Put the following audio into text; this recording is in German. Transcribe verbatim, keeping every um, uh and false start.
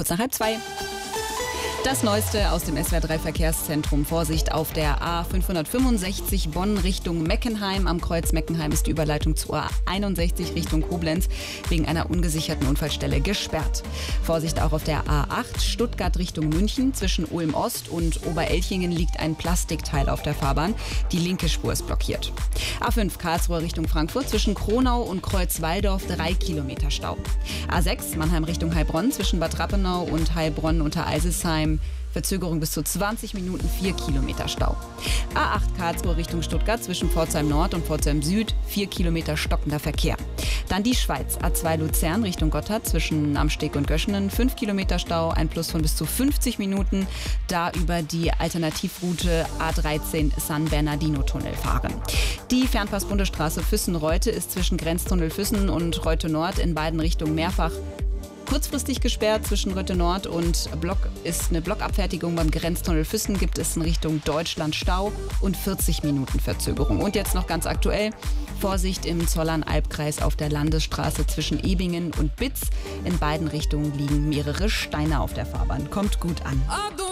kurz nach halb zwei. Das Neueste aus dem S W R drei Verkehrszentrum. Vorsicht auf der A fünfhundertfünfundsechzig Bonn Richtung Meckenheim. Am Kreuz Meckenheim ist die Überleitung zur A einundsechzig Richtung Koblenz wegen einer ungesicherten Unfallstelle gesperrt. Vorsicht auch auf der A acht Stuttgart Richtung München. Zwischen Ulm Ost und Oberelchingen liegt ein Plastikteil auf der Fahrbahn. Die linke Spur ist blockiert. A fünf Karlsruhe Richtung Frankfurt. Zwischen Kronau und Kreuz-Walldorf drei Kilometer Stau. A sechs Mannheim Richtung Heilbronn. Zwischen Bad Rappenau und Heilbronn unter Eisesheim. Verzögerung bis zu zwanzig Minuten, vier Kilometer Stau. A acht Karlsruhe Richtung Stuttgart zwischen Pforzheim Nord und Pforzheim Süd, vier Kilometer stockender Verkehr. Dann die Schweiz, A zwei Luzern Richtung Gotthard zwischen Amsteg und Göschenen, fünf Kilometer Stau, ein Plus von bis zu fünfzig Minuten, da über die Alternativroute A dreizehn San Bernardino-Tunnel fahren. Die Fernpass-Bundesstraße Füssen-Reute ist zwischen Grenztunnel Füssen und Reute Nord in beiden Richtungen mehrfach kurzfristig gesperrt. Zwischen Rötte Nord und Block ist eine Blockabfertigung. Beim Grenztunnel Füssen gibt es in Richtung Deutschland Stau und vierzig Minuten Verzögerung. Und jetzt noch ganz aktuell: Vorsicht im Zollern-Albkreis auf der Landesstraße zwischen Ebingen und Bitz. In beiden Richtungen liegen mehrere Steine auf der Fahrbahn. Kommt gut an.